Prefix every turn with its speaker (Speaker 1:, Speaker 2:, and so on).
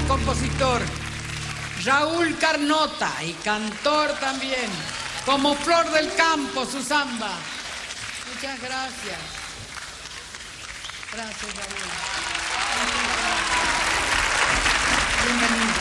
Speaker 1: compositor. Raúl Carnota, y cantor también, como Flor del Campo, su samba. Muchas gracias. Gracias, Raúl. Bienvenido.